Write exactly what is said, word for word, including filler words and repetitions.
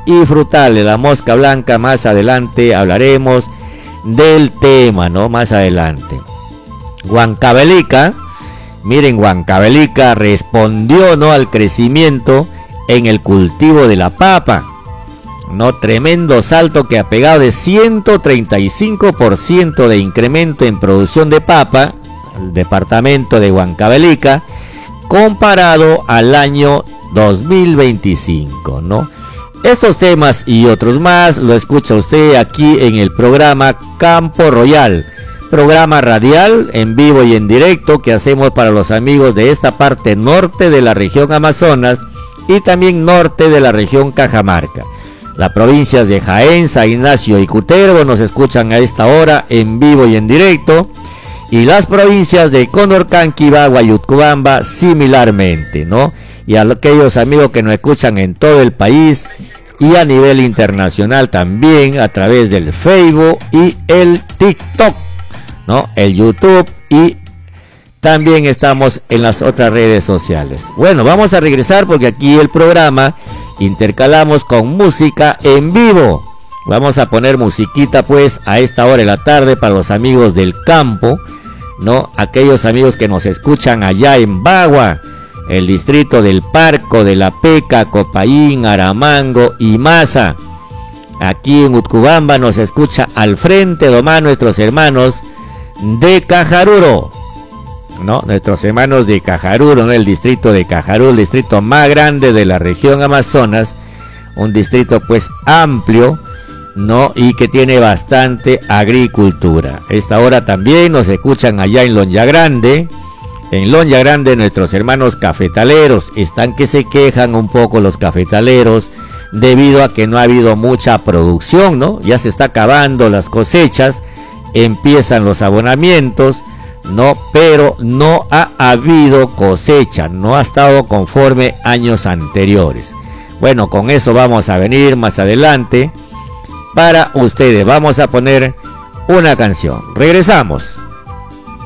y frutales, la mosca blanca. Más adelante hablaremos del tema, ¿no? Más adelante. Huancavelica, miren, Huancavelica respondió, ¿no?, al crecimiento en el cultivo de la papa, ¿no? Tremendo salto que ha pegado de ciento treinta y cinco por ciento de incremento en producción de papa, el departamento de Huancavelica, comparado al año dos mil veinticinco, ¿no? Estos temas y otros más lo escucha usted aquí en el programa Campo Royal, programa radial en vivo y en directo que hacemos para los amigos de esta parte norte de la región Amazonas y también norte de la región Cajamarca. Las provincias de Jaén, San Ignacio y Cutervo nos escuchan a esta hora en vivo y en directo, y las provincias de Condorcán, Quibagua y Utcubamba similarmente, ¿no? Y a aquellos amigos que nos escuchan en todo el país y a nivel internacional también a través del Facebook y el TikTok, ¿no? El YouTube, y también estamos en las otras redes sociales. Bueno, vamos a regresar porque aquí el programa intercalamos con música en vivo. Vamos a poner musiquita pues a esta hora de la tarde para los amigos del campo, ¿no? Aquellos amigos que nos escuchan allá en Bagua, el distrito del Parco, de La Peca, Copaín, Aramango y Maza. Aquí en Utcubamba nos escucha al frente domán nuestros hermanos de Cajaruro, ¿no? Nuestros hermanos de Cajaruro, ¿no? El distrito de Cajaruro, el distrito más grande de la región Amazonas, un distrito pues amplio, ¿no? Y que tiene bastante agricultura. Esta hora también nos escuchan allá en Lonja Grande. En Lonja Grande nuestros hermanos cafetaleros están que se quejan un poco los cafetaleros debido a que no ha habido mucha producción, ¿no? Ya se está acabando las cosechas, empiezan los abonamientos, ¿no? Pero no ha habido cosecha, no ha estado conforme años anteriores. Bueno, con eso vamos a venir más adelante para ustedes. Vamos a poner una canción. Regresamos.